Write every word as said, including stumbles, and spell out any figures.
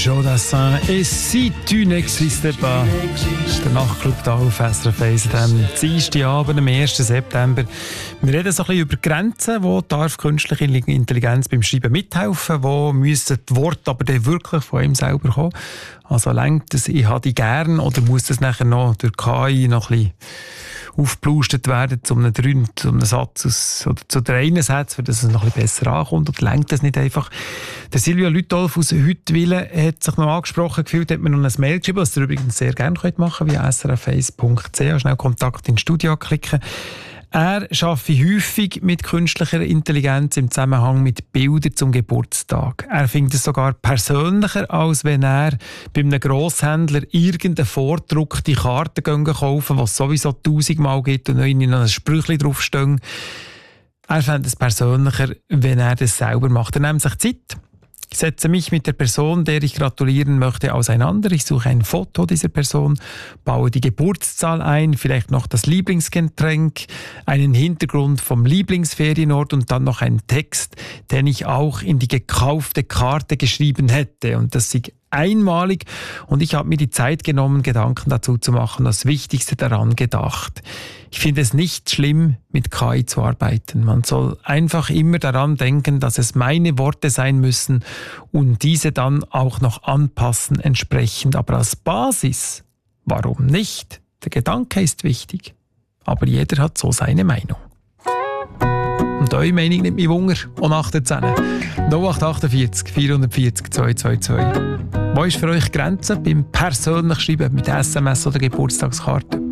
Joe Dassin et si tu n'existais pas. Der Nachtclub hier auf S R F eins am Dienstagabend, am ersten September. Wir reden so ein bisschen über Grenzen. Wo darf künstliche Intelligenz beim Schreiben mithelfen? Wo müssen die Worte aber dann wirklich von ihm selber kommen? Also lenkt es, ich habe die gern, oder muss das nachher noch durch K I noch ein bisschen aufgeplaustet werden, zu einem, drei, zu einem Satz aus, oder zu drei Sätzen, damit es noch ein bisschen besser ankommt? Oder lenkt das nicht einfach? Der Silvia Lütolf aus Huttwil hat sich noch angesprochen gefühlt, hat mir noch ein Mail geschrieben, was ihr übrigens sehr gerne machen könnt, via s r f eins punkt c h. Schnell Kontakt ins Studio klicken. Er arbeitet häufig mit künstlicher Intelligenz im Zusammenhang mit Bildern zum Geburtstag. Er findet es sogar persönlicher, als wenn er bei einem Grosshändler irgendeine vorgedruckte Karte kaufen, die es sowieso tausendmal gibt und noch ein Sprüchchen draufstehen. Er findet es persönlicher, wenn er das selber macht. Er nimmt sich Zeit. Ich setze mich mit der Person, der ich gratulieren möchte, auseinander. Ich suche ein Foto dieser Person, baue die Geburtszahl ein, vielleicht noch das Lieblingsgetränk, einen Hintergrund vom Lieblingsferienort und dann noch einen Text, den ich auch in die gekaufte Karte geschrieben hätte. Und das ist einmalig und ich habe mir die Zeit genommen, Gedanken dazu zu machen, das Wichtigste daran gedacht. Ich finde es nicht schlimm, mit K I zu arbeiten. Man soll einfach immer daran denken, dass es meine Worte sein müssen und diese dann auch noch anpassen entsprechend. Aber als Basis, warum nicht? Der Gedanke ist wichtig. Aber jeder hat so seine Meinung. Und eure Meinung nimmt mich Wunder. Und achtzehn null acht achtundvierzig vierhundertvierzig zweihundertzweiundzwanzig. Wo ist für euch die Grenze beim persönlich Schreiben mit S M S oder Geburtstagskarte?